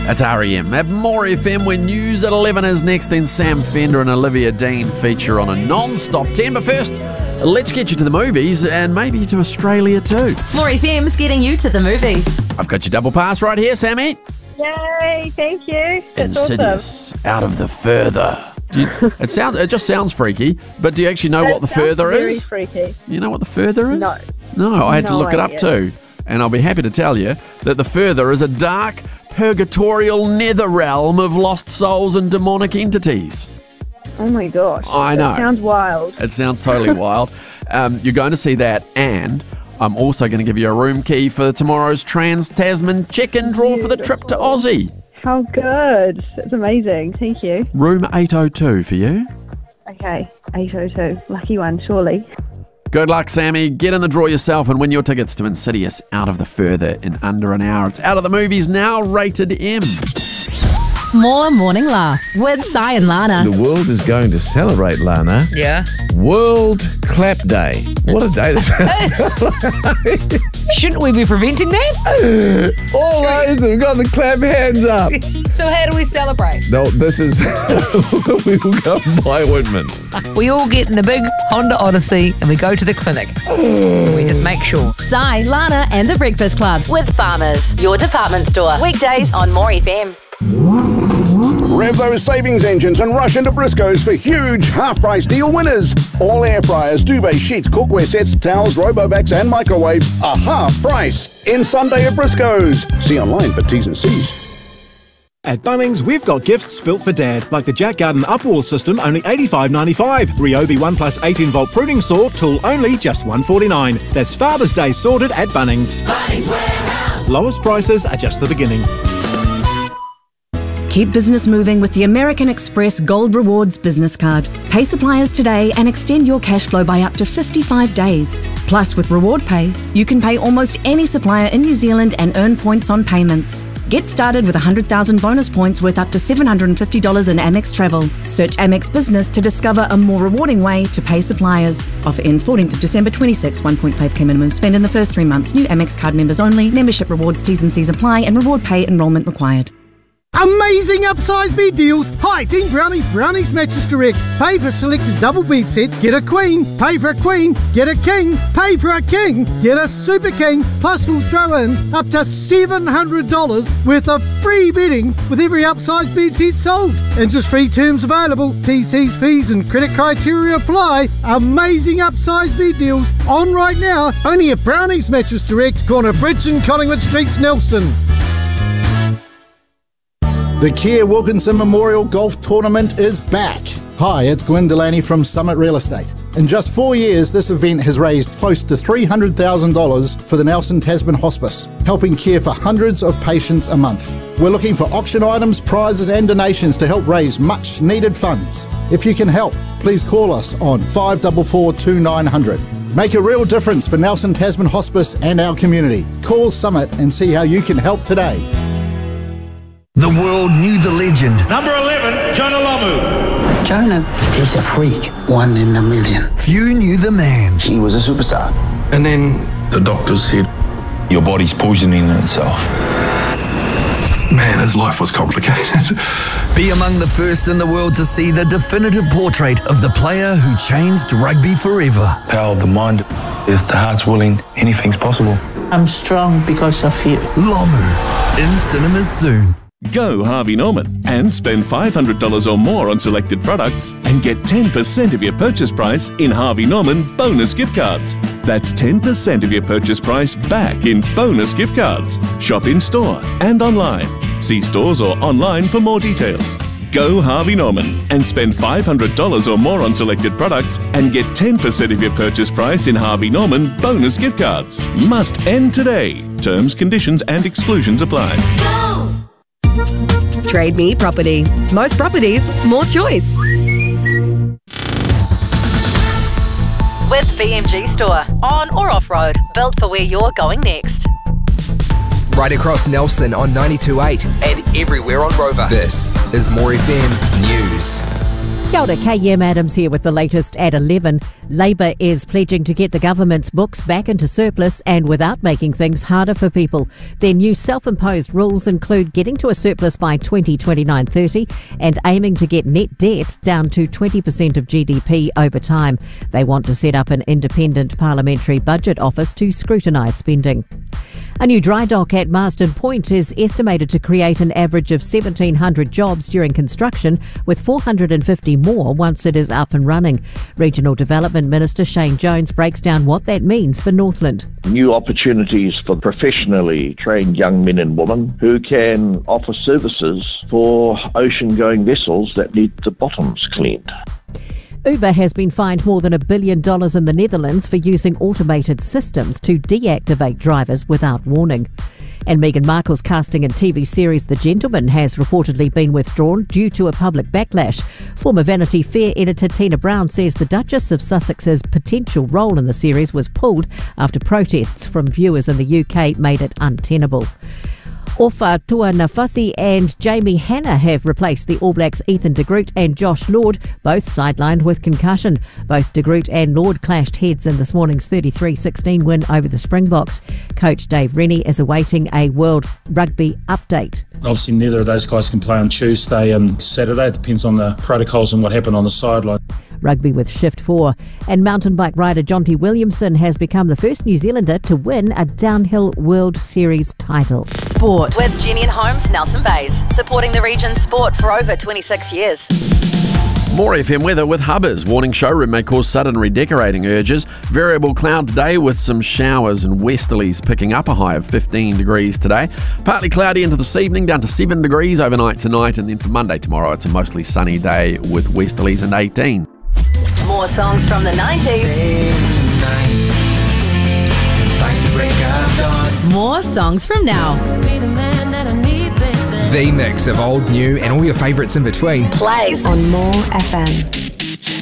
That's REM. At More FM, where news at 11 is next, then Sam Fender and Olivia Dean feature on a non-stop 10. But first, let's get you to the movies and maybe to Australia too. More FM's getting you to the movies. I've got your double pass right here, Sammy. Yay, thank you. That's Insidious, awesome. Out of the Further. It just sounds freaky, but do you actually know what the further is? Very freaky. You know what the further is? No. I had to No look it up idea. too. And I'll be happy to tell you that the further is a dark, purgatorial nether realm of lost souls and demonic entities. Oh my gosh. I know. That sounds wild. It sounds totally wild. You're going to see that, and I'm also going to give you a room key for tomorrow's Trans-Tasman Chicken draw for the trip to Aussie. How good. That's amazing. Thank you. Room 802 for you. Okay, 802. Lucky one, surely. Good luck, Sammy. Get in the draw yourself and win your tickets to Insidious Out of the Further in under an hour. It's out of the movies now, rated M. More morning laughs with Si and Lana. The world is going to celebrate, Lana. Yeah. World Clap Day. What a day to celebrate. Shouldn't we be preventing that? All those that have got the clap hands up. So how do we celebrate? No, this is... we will go and buy ointment. We all get in a big Honda Odyssey and we go to the clinic. We just make sure. Si, Lana and the Breakfast Club with Farmers, your department store. Weekdays on More FM. Rev those savings engines and rush into Briscoe's for huge half-price deal winners. All air fryers, duvet sheets, cookware sets, towels, Robovacs and microwaves are half price. In Sunday at Briscoe's. See online for T's and C's. At Bunnings, we've got gifts built for Dad, like the Jack Garden Upwall system, only $85.95. Ryobi 1 plus 18-volt pruning saw, tool only, just $149. That's Father's Day sorted at Bunnings. Bunnings Warehouse. Lowest prices are just the beginning. Keep business moving with the American Express Gold Rewards business card. Pay suppliers today and extend your cash flow by up to 55 days. Plus, with Reward Pay, you can pay almost any supplier in New Zealand and earn points on payments. Get started with 100,000 bonus points worth up to $750 in Amex Travel. Search Amex Business to discover a more rewarding way to pay suppliers. Offer ends 14th of December 26. 1.5k minimum spend in the first 3 months. New Amex card members only. Membership rewards, T's and C's apply, and Reward Pay enrollment required. Amazing upsize bed deals. Hi, Team Brownie, Brownie's Mattress Direct. Pay for a selected double bed set, get a queen. Pay for a queen, get a king. Pay for a king, get a super king. Plus we'll throw in up to $700 worth of free bedding with every upsize bed set sold. Interest-free terms available. TC's fees and credit criteria apply. Amazing upsize bed deals on right now. Only at Brownie's Mattress Direct, corner Bridge and Collingwood Streets, Nelson. The Kia Wilkinson Memorial Golf Tournament is back. Hi, it's Glenn Delaney from Summit Real Estate. In just 4 years, this event has raised close to $300,000 for the Nelson Tasman Hospice, helping care for hundreds of patients a month. We're looking for auction items, prizes and donations to help raise much needed funds. If you can help, please call us on 544 2900. Make a real difference for Nelson Tasman Hospice and our community. Call Summit and see how you can help today. The world knew the legend. Number 11, Jonah Lomu. Jonah is a freak, 1 in a million. Few knew the man. He was a superstar. And then the doctors said, your body's poisoning itself. Man, his life was complicated. Be among the first in the world to see the definitive portrait of the player who changed rugby forever. Power of the mind. If the heart's willing, anything's possible. I'm strong because of you. Lomu, in cinemas soon. Go Harvey Norman and spend $500 or more on selected products and get 10% of your purchase price in Harvey Norman bonus gift cards. That's 10% of your purchase price back in bonus gift cards. Shop in store and online. See stores or online for more details. Go Harvey Norman and spend $500 or more on selected products and get 10% of your purchase price in Harvey Norman bonus gift cards. Must end today. Terms, conditions and exclusions apply. Trade Me Property. Most properties, more choice. With BMG Store. On or off-road. Built for where you're going next. Right across Nelson on 92.8 and everywhere on Rover. This is More FM News. Kia ora, KM Adams here with the latest at 11. Labor is pledging to get the government's books back into surplus and without making things harder for people. Their new self-imposed rules include getting to a surplus by 2029-30 and aiming to get net debt down to 20% of GDP over time. They want to set up an independent parliamentary budget office to scrutinise spending. A new dry dock at Marsden Point is estimated to create an average of 1,700 jobs during construction, with 450 more once it is up and running. Regional Development Minister Shane Jones breaks down what that means for Northland. New opportunities for professionally trained young men and women who can offer services for ocean-going vessels that need the bottoms cleaned. Uber has been fined more than $1 billion in the Netherlands for using automated systems to deactivate drivers without warning. And Meghan Markle's casting in TV series The Gentleman has reportedly been withdrawn due to a public backlash. Former Vanity Fair editor Tina Brown says the Duchess of Sussex's potential role in the series was pulled after protests from viewers in the UK made it untenable. Ofa Tuanafasi and Jamie Hanna have replaced the All Blacks' Ethan de Groot and Josh Lord, both sidelined with concussion. Both de Groot and Lord clashed heads in this morning's 33-16 win over the Springboks. Coach Dave Rennie is awaiting a World Rugby update. Obviously, neither of those guys can play on Tuesday and Saturday. It depends on the protocols and what happened on the sideline. Rugby with Shift 4. And mountain bike rider Jonty Williamson has become the first New Zealander to win a downhill World Series title. Sport with Jenny and Holmes, Nelson Bays, supporting the region's sport for over 26 years. More FM weather with Hubbers. Warning showroom may cause sudden redecorating urges. Variable cloud today with some showers and westerlies picking up, a high of 15 degrees today. Partly cloudy into this evening, down to 7 degrees overnight tonight. And then for Monday tomorrow, it's a mostly sunny day with westerlies and 18. More songs from the 90s. More songs from now. The mix of old, new, and all your favourites in between. Plays on More FM.